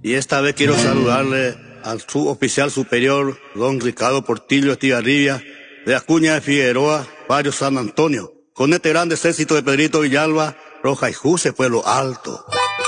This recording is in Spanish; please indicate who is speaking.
Speaker 1: Y esta vez quiero saludarle al suboficial superior, don Ricardo Portillo Estigarribia, de Acuña de Figueroa, barrio San Antonio, con este grande ejército de Pedrito Villalba, Roja y Juse, Pueblo Alto.